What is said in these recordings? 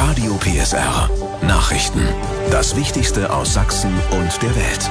Radio PSR. Nachrichten. Das Wichtigste aus Sachsen und der Welt.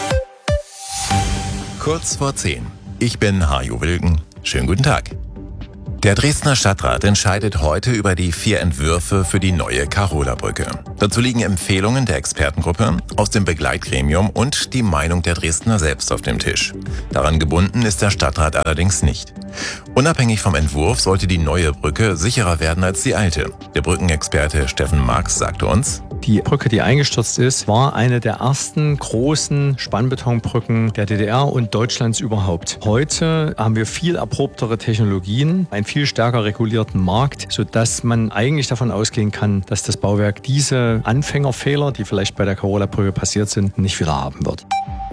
Kurz vor 10. Ich bin Hajo Wilken. Schönen guten Tag. Der Dresdner Stadtrat entscheidet heute über die 4 Entwürfe für die neue Karola-Brücke. Dazu liegen Empfehlungen der Expertengruppe, aus dem Begleitgremium und die Meinung der Dresdner selbst auf dem Tisch. Daran gebunden ist der Stadtrat allerdings nicht. Unabhängig vom Entwurf sollte die neue Brücke sicherer werden als die alte. Der Brückenexperte Steffen Marx sagte uns: Die Brücke, die eingestürzt ist, war eine der ersten großen Spannbetonbrücken der DDR und Deutschlands überhaupt. Heute haben wir viel erprobtere Technologien, einen viel stärker regulierten Markt, sodass man eigentlich davon ausgehen kann, dass das Bauwerk diese Anfängerfehler, die vielleicht bei der Karola-Brücke passiert sind, nicht wieder haben wird.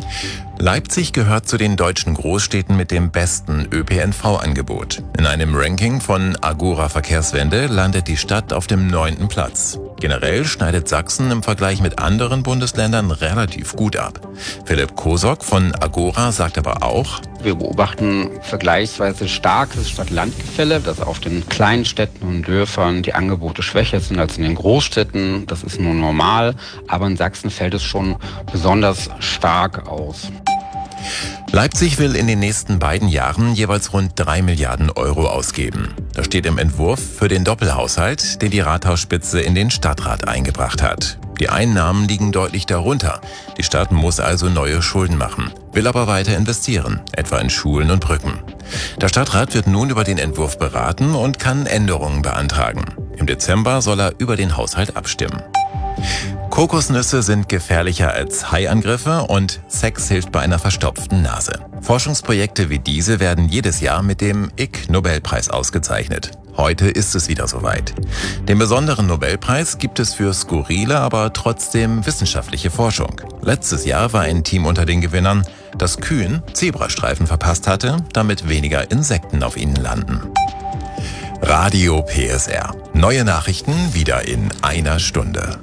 Leipzig gehört zu den deutschen Großstädten mit dem besten ÖPNV-Angebot. In einem Ranking von Agora Verkehrswende landet die Stadt auf dem 9. Platz. Generell schneidet Sachsen im Vergleich mit anderen Bundesländern relativ gut ab. Philipp Kosok von Agora sagt aber auch: Wir beobachten vergleichsweise starkes Stadt-Land-Gefälle, dass auf den kleinen Städten und Dörfern die Angebote schwächer sind als in den Großstädten. Das ist nun normal, aber in Sachsen fällt es schon besonders stark aus. Leipzig will in den nächsten beiden Jahren jeweils rund 3 Milliarden Euro ausgeben. Das steht im Entwurf für den Doppelhaushalt, den die Rathausspitze in den Stadtrat eingebracht hat. Die Einnahmen liegen deutlich darunter. Die Stadt muss also neue Schulden machen, will aber weiter investieren, etwa in Schulen und Brücken. Der Stadtrat wird nun über den Entwurf beraten und kann Änderungen beantragen. Im Dezember soll er über den Haushalt abstimmen. Kokosnüsse sind gefährlicher als Haiangriffe und Sex hilft bei einer verstopften Nase. Forschungsprojekte wie diese werden jedes Jahr mit dem Ig-Nobelpreis ausgezeichnet. Heute ist es wieder soweit. Den besonderen Nobelpreis gibt es für skurrile, aber trotzdem wissenschaftliche Forschung. Letztes Jahr war ein Team unter den Gewinnern, das Kühen Zebrastreifen verpasst hatte, damit weniger Insekten auf ihnen landen. Radio PSR. Neue Nachrichten wieder in einer Stunde.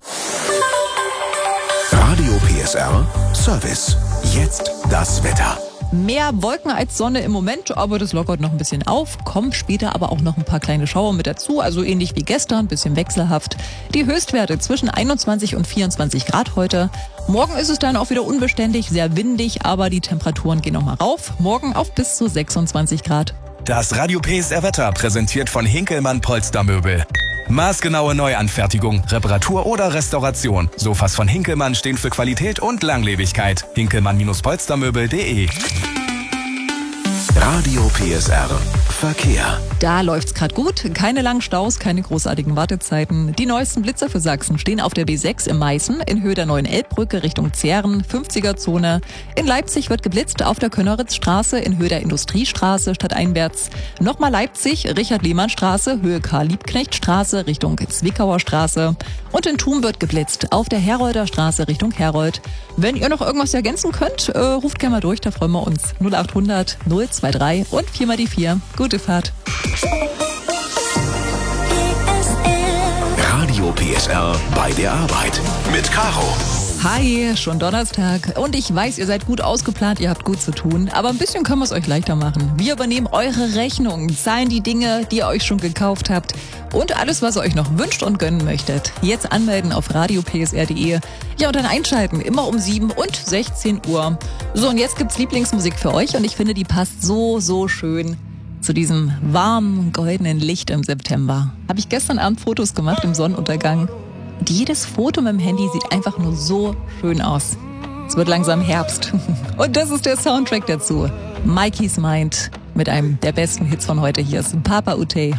Radio PSR Service. Jetzt das Wetter. Mehr Wolken als Sonne im Moment, aber das lockert noch ein bisschen auf. Kommen später aber auch noch ein paar kleine Schauer mit dazu, also ähnlich wie gestern, ein bisschen wechselhaft. Die Höchstwerte zwischen 21 und 24 Grad heute. Morgen ist es dann auch wieder unbeständig, sehr windig, aber die Temperaturen gehen nochmal rauf. Morgen auf bis zu 26 Grad. Das Radio PSR Wetter präsentiert von Hinkelmann Polstermöbel. Maßgenaue Neuanfertigung, Reparatur oder Restauration. Sofas von Hinkelmann stehen für Qualität und Langlebigkeit. Hinkelmann-polstermöbel.de. Radio PSR Verkehr. Da läuft's gerade gut. Keine langen Staus, keine großartigen Wartezeiten. Die neuesten Blitzer für Sachsen stehen auf der B6 in Meißen, in Höhe der neuen Elbbrücke Richtung Zähren, 50er-Zone. In Leipzig wird geblitzt auf der Könneritzstraße in Höhe der Industriestraße stadteinwärts. Nochmal Leipzig, Richard-Lehmann-Straße, Höhe Karl-Liebknecht-Straße Richtung Zwickauer Straße. Und in Thum wird geblitzt auf der Herolder Straße Richtung Herold. Wenn ihr noch irgendwas ergänzen könnt, ruft gerne mal durch, da freuen wir uns. 0800 023 und 4 x 4. Gute Fahrt. Radio PSR bei der Arbeit mit Caro. Hi, schon Donnerstag und ich weiß, ihr seid gut ausgeplant, ihr habt gut zu tun, aber ein bisschen können wir es euch leichter machen. Wir übernehmen eure Rechnungen, zahlen die Dinge, die ihr euch schon gekauft habt und alles, was ihr euch noch wünscht und gönnen möchtet. Jetzt anmelden auf radiopsr.de. Ja, und dann einschalten, immer um 7 und 16 Uhr. So, und jetzt gibt's Lieblingsmusik für euch und ich finde, die passt so schön zu diesem warmen, goldenen Licht im September. Habe ich gestern Abend Fotos gemacht im Sonnenuntergang. Und jedes Foto mit dem Handy sieht einfach nur so schön aus. Es wird langsam Herbst. Und das ist der Soundtrack dazu. Mikey's Mind mit einem der besten Hits von heute. Hier ist Papa Utey.